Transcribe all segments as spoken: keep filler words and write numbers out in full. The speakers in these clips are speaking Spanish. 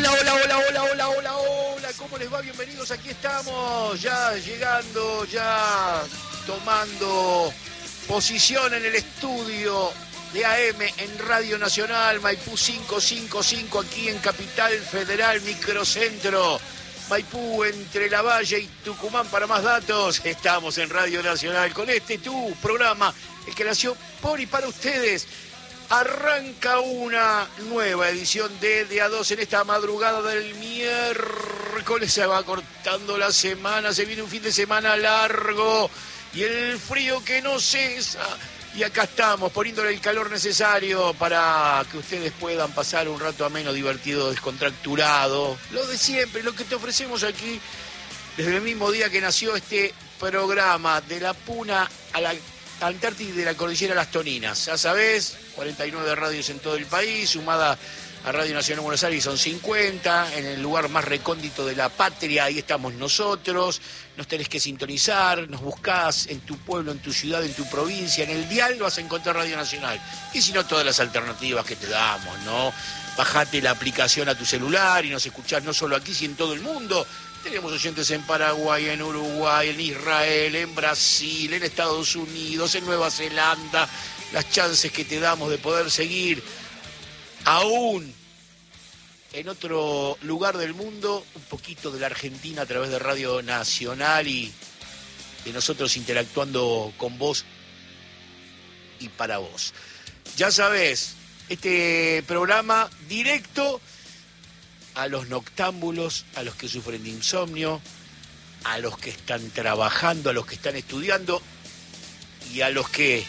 Hola, hola, hola, hola, hola, hola, hola, ¿cómo les va? Bienvenidos, aquí estamos, ya llegando, ya tomando posición en el estudio de A M en Radio Nacional, Maipú quinientos cincuenta y cinco, aquí en Capital Federal, Microcentro, Maipú, entre La Valle y Tucumán. Para más datos, estamos en Radio Nacional con este tu programa, el que nació por y para ustedes. Arranca una nueva edición de De A dos en esta madrugada del miércoles. Se va cortando la semana, se viene un fin de semana largo y el frío que no cesa. Y acá estamos poniéndole el calor necesario para que ustedes puedan pasar un rato ameno, divertido, descontracturado. Lo de siempre, lo que te ofrecemos aquí desde el mismo día que nació este programa, de la Puna a la Antártida y de la Cordillera a las Toninas. Ya sabés, cuarenta y nueve radios en todo el país, sumada a Radio Nacional Buenos Aires son cincuenta, en el lugar más recóndito de la patria, ahí estamos nosotros. Nos tenés que sintonizar, nos buscás en tu pueblo, en tu ciudad, en tu provincia, en el dial vas a encontrar Radio Nacional. Y si no, todas las alternativas que te damos, ¿no? Bajate la aplicación a tu celular y nos escuchás no solo aquí, sino en todo el mundo. Tenemos oyentes en Paraguay, en Uruguay, en Israel, en Brasil, en Estados Unidos, en Nueva Zelanda. Las chances que te damos de poder seguir aún en otro lugar del mundo, un poquito de la Argentina a través de Radio Nacional y de nosotros interactuando con vos y para vos. Ya sabés, este programa directo a los noctámbulos, a los que sufren de insomnio, a los que están trabajando, a los que están estudiando y a los que,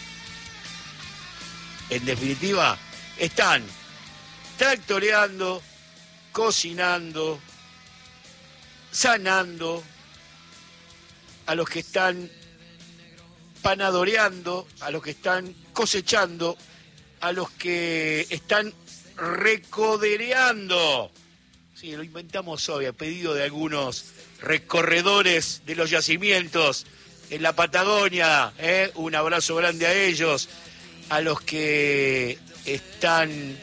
en definitiva, están tractoreando, cocinando, sanando, a los que están panadoreando, a los que están cosechando, a los que están recodereando. Sí, lo inventamos hoy a pedido de algunos recorredores de los yacimientos en la Patagonia, ¿eh? Un abrazo grande a ellos, a los que están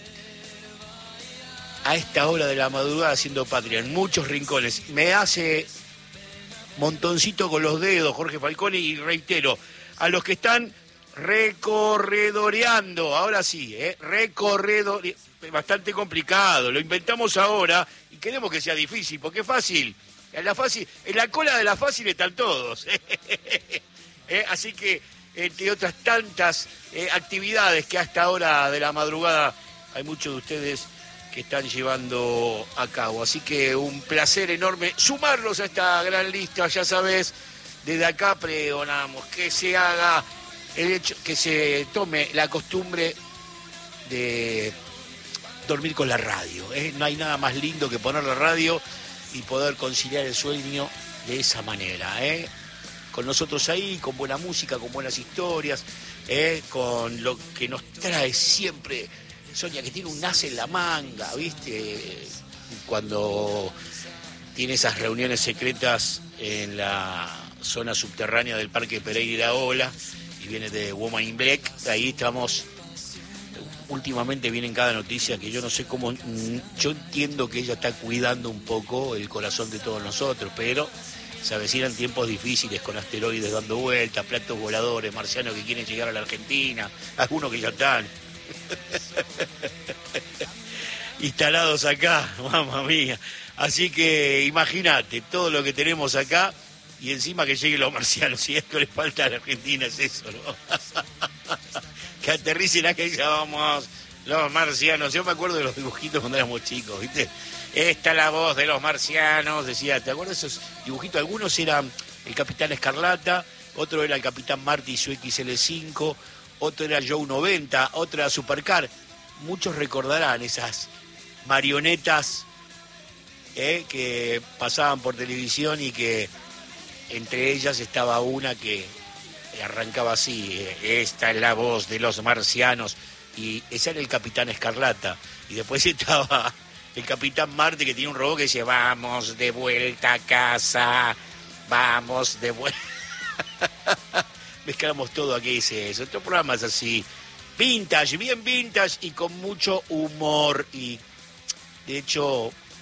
a esta hora de la madrugada haciendo patria en muchos rincones. Me hace montoncito con los dedos Jorge Falcone y reitero, a los que están recorredoreando, ahora sí, ¿eh? Recorredoreando. Bastante complicado, lo inventamos ahora y queremos que sea difícil, porque es fácil. En la fácil, en la cola de la fácil están todos. ¿Eh? Así que, entre otras tantas eh, actividades que a esta hora de la madrugada hay muchos de ustedes que están llevando a cabo. Así que un placer enorme sumarlos a esta gran lista. Ya sabes, desde acá pregonamos que se haga el hecho, que se tome la costumbre de dormir con la radio, ¿eh? No hay nada más lindo que poner la radio y poder conciliar el sueño de esa manera, ¿eh? Con nosotros ahí, con buena música, con buenas historias, ¿eh? Con lo que nos trae siempre Sonia, que tiene un as en la manga, ¿viste? Cuando tiene esas reuniones secretas en la zona subterránea del Parque Pereira y la Ola y viene de Woman in Black, ahí estamos. Últimamente viene en cada noticia que yo no sé cómo, yo entiendo que ella está cuidando un poco el corazón de todos nosotros, pero se avecinan tiempos difíciles con asteroides dando vueltas, platos voladores, marcianos que quieren llegar a la Argentina, algunos que ya están instalados acá, mamma mía. Así que imagínate todo lo que tenemos acá y encima que lleguen los marcianos, y esto le falta a la Argentina es eso, ¿no? Que aterricen acá y llamamos los marcianos. Yo me acuerdo de los dibujitos cuando éramos chicos, ¿viste? Esta es la voz de los marcianos, decía, ¿te acuerdas de esos dibujitos? Algunos eran el Capitán Escarlata, otro era el Capitán Marty y su equis ele cinco, otro era Joe noventa, otro era Supercar. Muchos recordarán esas marionetas ¿eh? que pasaban por televisión y que entre ellas estaba una que arrancaba así, esta es la voz de los marcianos, y ese era el Capitán Escarlata, y después estaba el Capitán Marte, que tiene un robot que decía, vamos de vuelta a casa, vamos de vuelta. Mezclamos todo aquí, dice eso. Estos programas así, vintage, bien vintage y con mucho humor, y de hecho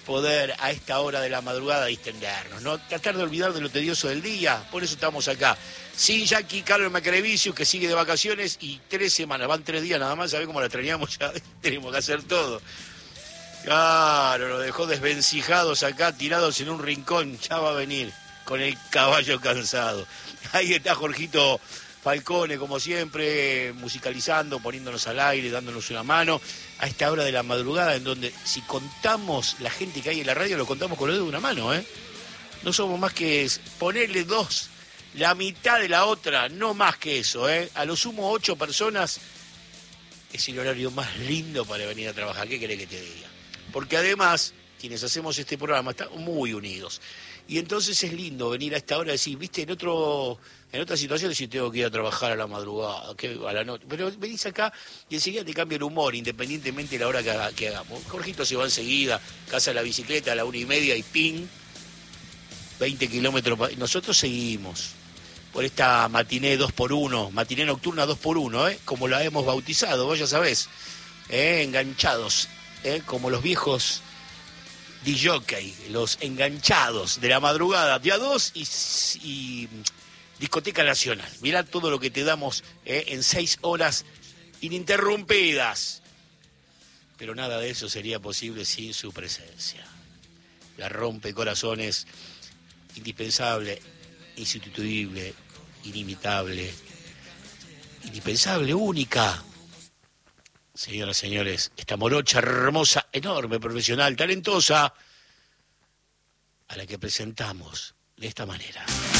poder a esta hora de la madrugada distendernos, ¿no? Tratar de olvidar de lo tedioso del día, por eso estamos acá. Sin Jackie Carlos Macrevicius, que sigue de vacaciones, y tres semanas, van tres días nada más, ¿sabés cómo la extrañamos? Ya tenemos que hacer todo. Claro, lo dejó desvencijados acá, tirados en un rincón, ya va a venir, con el caballo cansado. Ahí está Jorgito Falcone, como siempre, musicalizando, poniéndonos al aire, dándonos una mano, a esta hora de la madrugada, en donde si contamos la gente que hay en la radio, lo contamos con los dedos de una mano, ¿eh? No somos más que ponerle dos, la mitad de la otra, no más que eso, ¿eh? A lo sumo ocho personas, es el horario más lindo para venir a trabajar, ¿qué querés que te diga? Porque además, quienes hacemos este programa, estamos muy unidos. Y entonces es lindo venir a esta hora y decir, viste, en otro... En otras situaciones sí tengo que ir a trabajar a la madrugada, que a la noche. Pero venís acá y enseguida te cambia el humor, independientemente de la hora que, haga, que hagamos. Jorgito se va enseguida, casa la bicicleta a la una y media y ping, veinte kilómetros. Nosotros seguimos por esta matiné dos por uno, matiné nocturna dos por uno, ¿eh? Como la hemos bautizado, vos ya sabés, ¿eh? Enganchados, ¿eh? Como los viejos disjockey, los enganchados de la madrugada, día dos y... y Discoteca Nacional. Mirá todo lo que te damos eh, en seis horas ininterrumpidas. Pero nada de eso sería posible sin su presencia. La rompe corazones, indispensable, insustituible, inimitable, indispensable, única. Señoras y señores, esta morocha hermosa, enorme, profesional, talentosa, a la que presentamos de esta manera.